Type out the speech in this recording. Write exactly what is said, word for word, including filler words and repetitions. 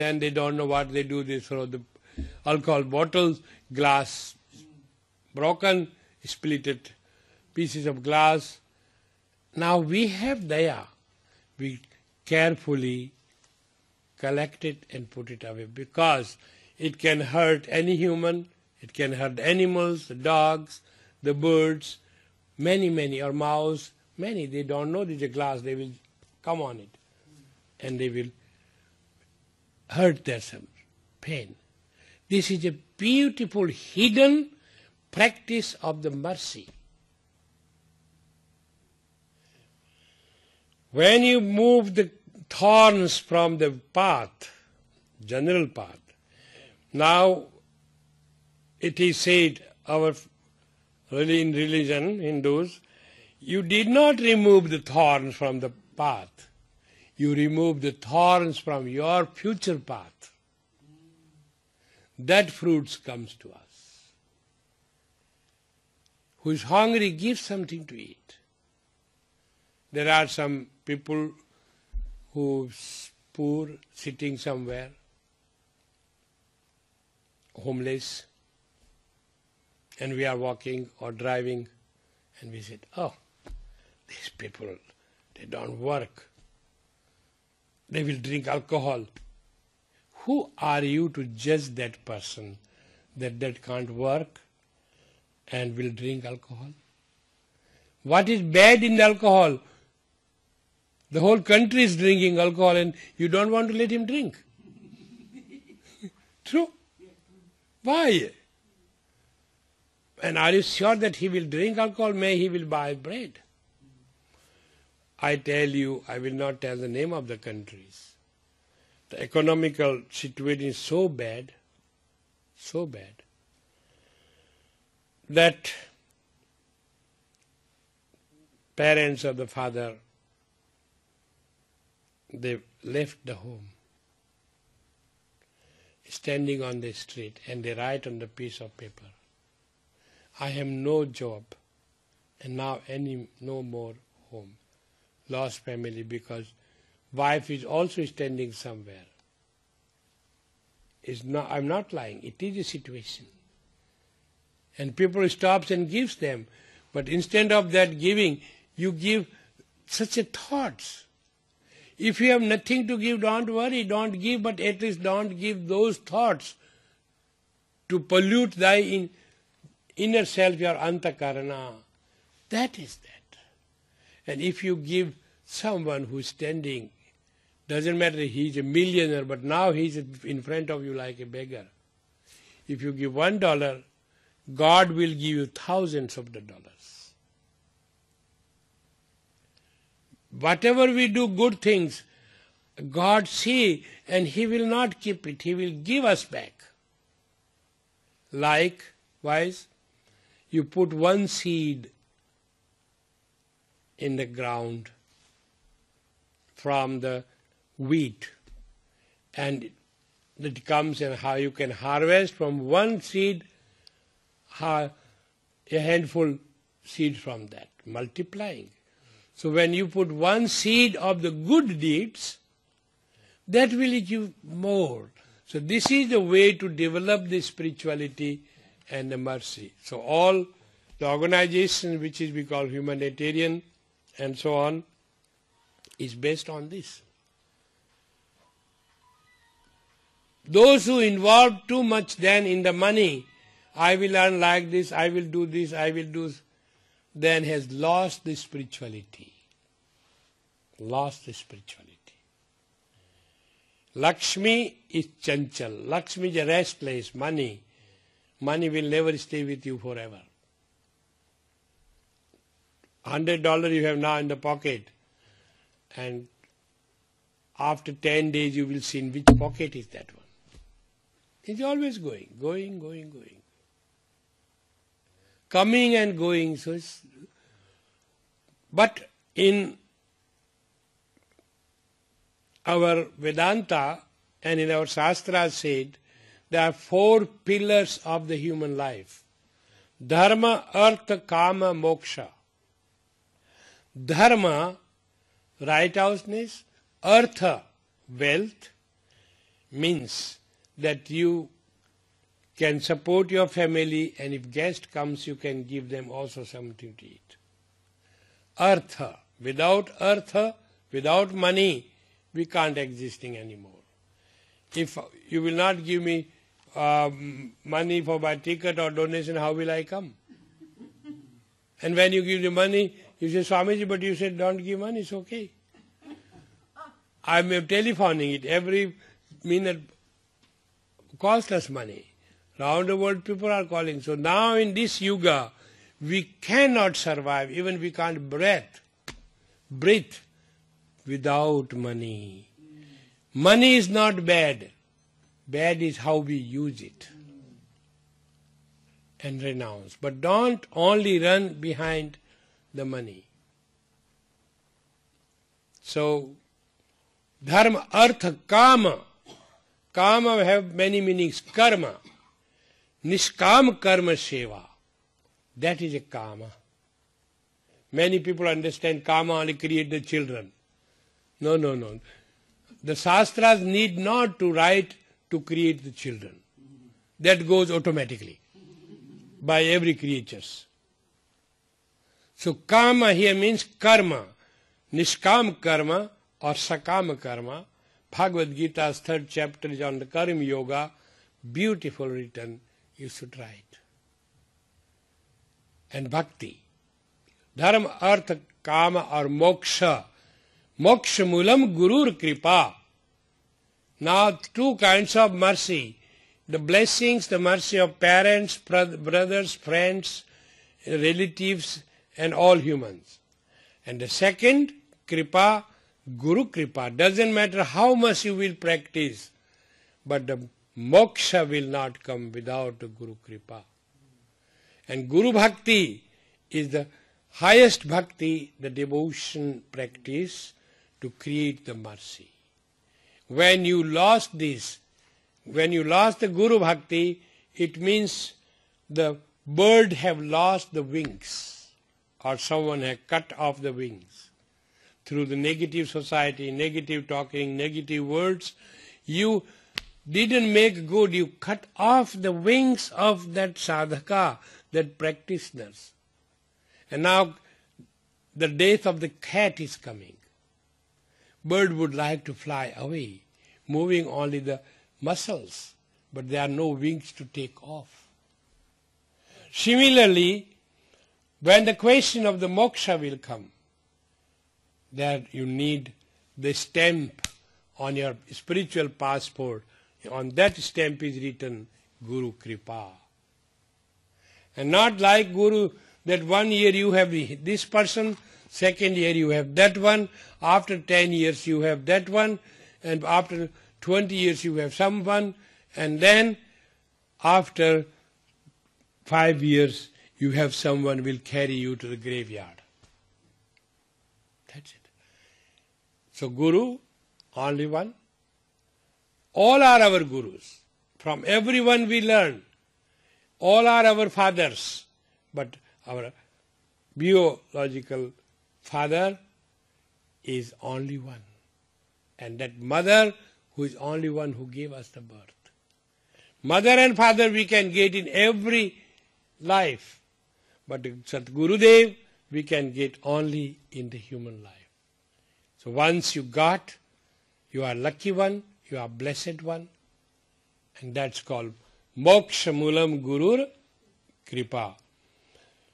and they don't know what they do. They throw the alcohol bottles, glass broken, split pieces of glass. Now we have daya. We carefully collect it and put it away because it can hurt any human, it can hurt animals, the dogs, the birds, many, many, or mouse, many. They don't know this is a glass. They will come on it and they will hurt themselves, pain. This is a beautiful hidden practice of the mercy. When you move the thorns from the path, general path, now it is said, our really in religion, Hindus, you did not remove the thorns from the path. You remove the thorns from your future path. That fruits comes to us. Who is hungry, give something to eat. There are some people who poor, sitting somewhere, homeless, and we are walking or driving, and we said, oh, these people, they don't work. They will drink alcohol. Who are you to judge that person that that can't work and will drink alcohol? What is bad in the alcohol? The whole country is drinking alcohol and you don't want to let him drink. True? Why? And are you sure that he will drink alcohol? May he will buy bread. I tell you, I will not tell the name of the countries. The economical situation is so bad, so bad, that parents of the father, they left the home, standing on the street, and they write on the piece of paper, I have no job, and now any no more home. Lost family because wife is also standing somewhere. It's not, I'm not lying, it is a situation. And people stops and gives them, but instead of that giving, you give such a thoughts. If you have nothing to give, don't worry, don't give, but at least don't give those thoughts to pollute thy in, inner self, your antakarana. That is that. And if you give someone who is standing, doesn't matter he is a millionaire, but now he is in front of you like a beggar. If you give one dollar, God will give you thousands of the dollars. Whatever we do good things, God see, and He will not keep it. He will give us back. Likewise, you put one seed in the ground from the wheat, and it comes and how you can harvest from one seed, a handful seed from that, multiplying. So when you put one seed of the good deeds, that will give more. So this is the way to develop the spirituality and the mercy. So all the organization which is we call humanitarian and so on is based on this. Those who involve too much then in the money, I will earn like this, I will do this, I will do this, then has lost the spirituality. Lost the spirituality. Lakshmi is chanchal. Lakshmi is a restless, money. Money will never stay with you forever. Hundred dollars you have now in the pocket, and after ten days you will see in which pocket is that one. It's always going, going, going, going. Coming and going. So it's, but in our Vedanta and in our Shastras said, there are four pillars of the human life. Dharma, Artha, Kama, Moksha. Dharma, righteousness. Artha, wealth. means that you can support your family, and if guest comes, you can give them also something to eat. Artha. Without artha, without money, we can't existing anymore. If you will not give me um, money for my ticket or donation, how will I come? And when you give the money, you say, Swamiji, but you said don't give money, it's okay. I'm telephoning it. Every minute costs us money. Round the world people are calling. So now in this yuga, we cannot survive, even we can't breathe, breathe without money. Money is not bad. Bad is how we use it and renounce. But don't only run behind the money. So, dharma, artha, kama. Kama have many meanings. Karma. Niskam karma seva. That is a kama. Many people understand kama only create the children. No, no, no. The Shastras need not to write to create the children. That goes automatically by every creature. So kama here means karma. Niskam karma or sakama karma. Bhagavad Gita's third chapter is on the karma yoga. Beautiful written. You should write. And bhakti. Dharma, artha, kama or moksha. Moksha mulam gurur kripa. Now two kinds of mercy. The blessings, the mercy of parents, brothers, friends, relatives and all humans. And the second, kripa, guru kripa. Doesn't matter how much you will practice, but the moksha will not come without the guru kripa. And guru bhakti is the highest bhakti, the devotion practice to create the mercy. When you lost this, when you lost the guru bhakti, it means the bird have lost the wings, or someone has cut off the wings. Through the negative society, negative talking, negative words, you didn't make good, you cut off the wings of that sadhaka, that practitioners. And now the death of the cat is coming. Bird would like to fly away, moving only the muscles, but there are no wings to take off. Similarly, when the question of the moksha will come, that you need the stamp on your spiritual passport. On that stamp is written Guru Kripa. And not like Guru, that one year you have this person, second year you have that one, after ten years you have that one, and after twenty years you have someone, and then after five years you have someone will carry you to the graveyard. That's it. So Guru, only one. All are our Gurus. From everyone we learn. All are our fathers. But our biological father is only one. And that mother who is only one who gave us the birth. Mother and father we can get in every life. But Satgurudev we can get only in the human life. So once you got, you are lucky one, you are blessed one. And that's called Moksha Mulam Gurur Kripa.